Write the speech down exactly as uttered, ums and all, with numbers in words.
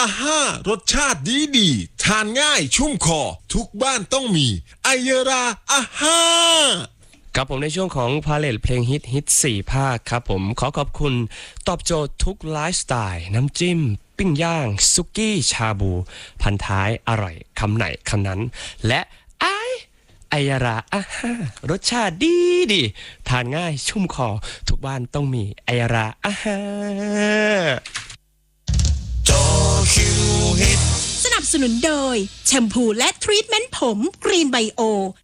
อาฮ่ารสชาติดีดีทานง่ายชุ่มคอทุกบ้านต้องมีไอยราอาฮ่าครับผมในช่วงของพาเลทเพลงฮิตฮิตสี่ภาคครับผมขอขอบคุณตอบโจทย์ทุกไลฟ์สไตล์น้ำจิ้มปิ้งย่างซุกี้ชาบูพันท้ายอร่อยคำไหนคำนั้นและไอไอยราอาฮ่ารสชาติดีดีทานง่ายชุ่มคอทุกบ้านต้องมีไอยราอาฮ่าจอคิวฮิตสนับสนุนโดยแชมพูและทรีทเมนต์ผมกรีนไบโอ